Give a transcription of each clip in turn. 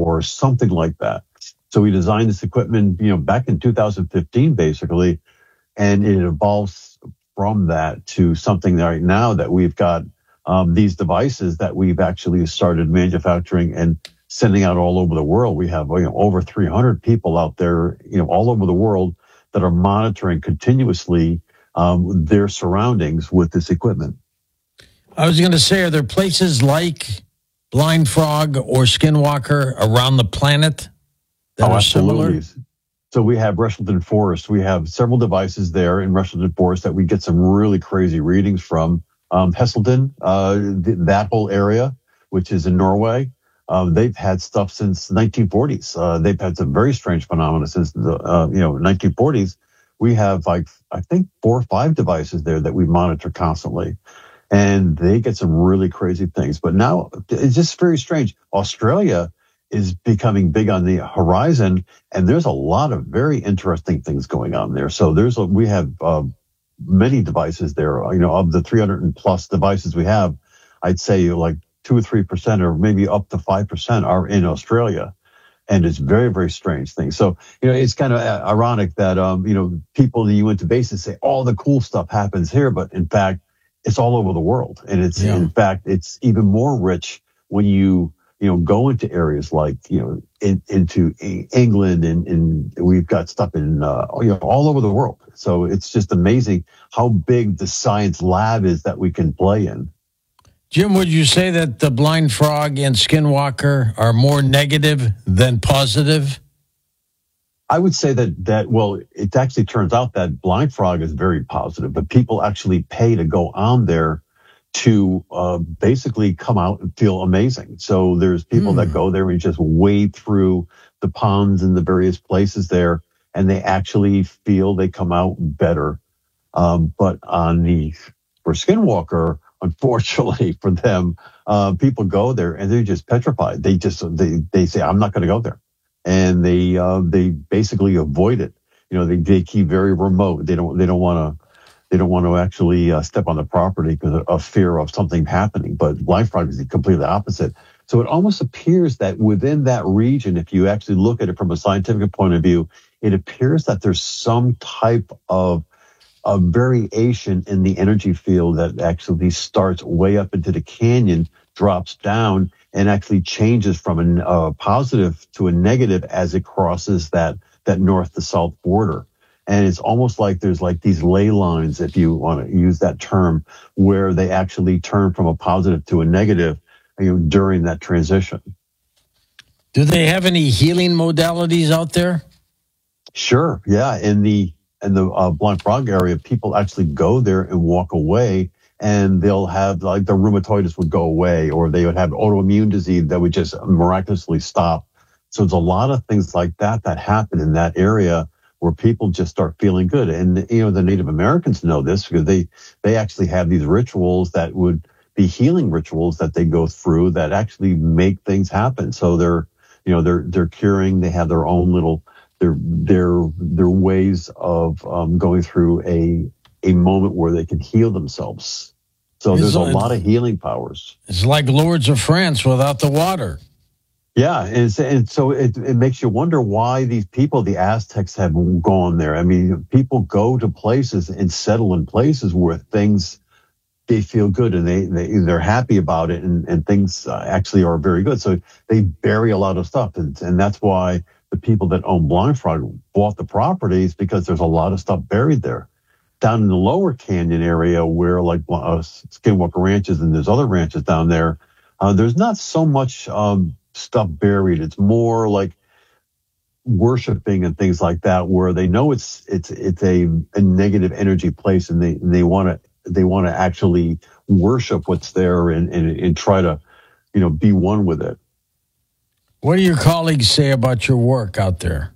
or something like that. So we designed this equipment, back in 2015, basically, and it evolves from that to something right now that we've got these devices that we've actually started manufacturing and sending out all over the world. We have over 300 people out there, all over the world that are monitoring continuously their surroundings with this equipment. I was going to say, are there places like Blind Frog or Skinwalker around the planet that are absolutely. similar? So we have Rushington Forest. We have several devices there in Rushington Forest that we get some really crazy readings from. Hesselden, that whole area, which is in Norway, they've had stuff since the 1940s. They've had some very strange phenomena since the 1940s. We have I think 4 or 5 devices there that we monitor constantly, and they get some really crazy things. But now it's just very strange. Australia is becoming big on the horizon, and there's a lot of very interesting things going on there. So we have many devices there. Of the 300 and plus devices we have, I'd say like 2 or 3%, or maybe up to 5%, are in Australia, and it's very, very strange things. So it's kind of ironic that people that you went to bases say all the cool stuff happens here, but in fact, it's all over the world, and in fact it's even more rich when you go into areas like, into England, and we've got stuff in, all over the world. So it's just amazing how big the science lab is that we can play in. Jim, would you say that the Blind Frog and Skinwalker are more negative than positive? I would say that well, it actually turns out that Blind Frog is very positive, but people actually pay to go on there to basically come out and feel amazing. So there's people that go there and just wade through the ponds and the various places there, and they actually feel they come out better. But for Skinwalker, unfortunately for them, people go there and they're just petrified. They say, I'm not going to go there. And they basically avoid it. They keep very remote. They don't want to actually step on the property because of fear of something happening. But Blind Frog is completely the opposite. So it almost appears that within that region, if you actually look at it from a scientific point of view, it appears that there's some type of a variation in the energy field that actually starts way up into the canyon, drops down, and actually changes from a positive to a negative as it crosses that north to south border. And it's almost like there's like these ley lines, if you want to use that term, where they actually turn from a positive to a negative, during that transition. Do they have any healing modalities out there? Sure. Yeah. In the Blind Frog area, people actually go there and walk away, and they'll have, like, the rheumatoid would go away, or they would have autoimmune disease that would just miraculously stop. So there's a lot of things like that happen in that area where people just start feeling good. And, the Native Americans know this because they actually have these rituals that would be healing rituals that they go through that actually make things happen. So they're curing. They have their own little, their ways of going through a moment where they can heal themselves. So there's a lot of healing powers. It's like Lourdes of France without the water. Yeah, and so it makes you wonder why these people, the Aztecs, have gone there. I mean, people go to places and settle in places where things, they feel good and they're happy about it, and things actually are very good. So they bury a lot of stuff, and that's why the people that own Blind Frog bought the properties, because there's a lot of stuff buried there. Down in the lower canyon area where like Skinwalker Ranches and there's other ranches down there, there's not so much stuff buried. It's more like worshiping and things like that, where they know it's a negative energy place, and they want to actually worship what's there and try to be one with it. What do your colleagues say about your work out there?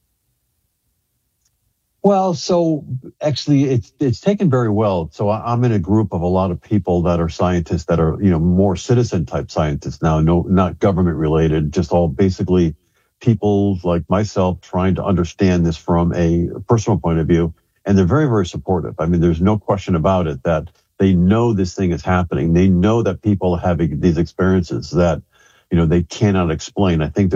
Well, so actually it's taken very well. So I'm in a group of a lot of people that are scientists that are, more citizen type scientists now, not government related, just all basically people like myself trying to understand this from a personal point of view. And they're very, very supportive. I mean, there's no question about it that they know this thing is happening. They know that people are having these experiences that, they cannot explain. I think